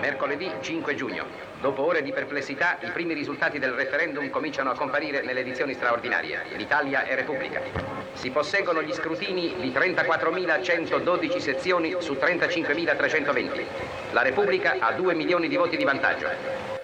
mercoledì 5 giugno. Dopo ore di perplessità, i primi risultati del referendum cominciano a comparire nelle edizioni straordinarie. L'Italia è Repubblica. Si posseggono gli scrutini di 34.112 sezioni su 35.320. La Repubblica ha 2 milioni di voti di vantaggio.